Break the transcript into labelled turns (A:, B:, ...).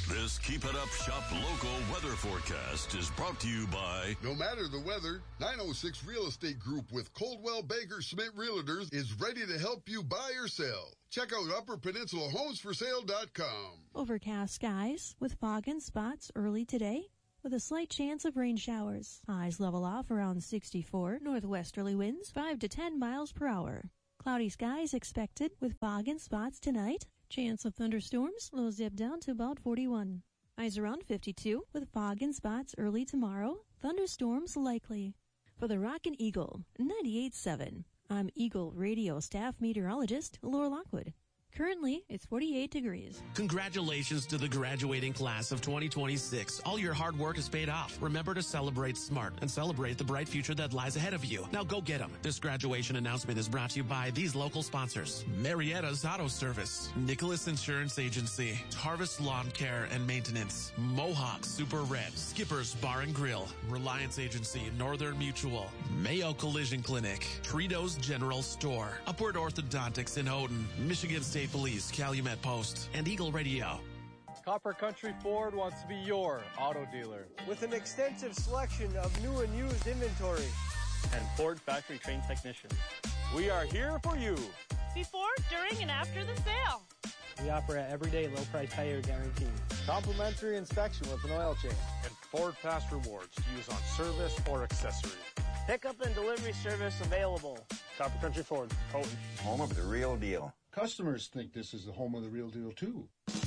A: This Keep It Up Shop local weather forecast is brought to you by...
B: No matter the weather, 906 Real Estate Group with Coldwell Banker Schmidt Realtors is ready to help you buy or sell. Check out UpperPeninsulaHomesForSale.com.
C: Overcast skies with fog and spots early today with a slight chance of rain showers. Highs level off around 64. Northwesterly winds 5 to 10 miles per hour. Cloudy skies expected with fog and spots tonight. Chance of thunderstorms, lows dip down to about 41. Highs around 52 with fog and spots early tomorrow. Thunderstorms likely. For the Rockin' Eagle 98.7, I'm Eagle Radio staff meteorologist Laura Lockwood. Currently, it's 48 degrees.
D: Congratulations to the graduating class of 2026. All your hard work has paid off. Remember to celebrate smart and celebrate the bright future that lies ahead of you. Now go get them. This graduation announcement is brought to you by these local sponsors. Marietta's Auto Service, Nicholas Insurance Agency, Harvest Lawn Care and Maintenance, Mohawk Super Red, Skipper's Bar and Grill, Reliance Agency, Northern Mutual, Mayo Collision Clinic, Tritos General Store, Upward Orthodontics in Houghton, Michigan State Police, Calumet Post, and Eagle Radio.
E: Copper Country Ford wants to be your auto dealer.
F: With an extensive selection of new and used inventory.
G: And Ford factory trained technicians.
E: We are here for you.
H: Before, during, and after the sale.
I: We offer an everyday low price tire guarantee.
F: Complimentary inspection with an oil change.
E: And Ford Pass Rewards to use on service or accessories.
J: Pickup and delivery service available.
E: Copper Country Ford, Houghton.
K: Home of the real deal.
L: Customers think this is the home of the real deal, too.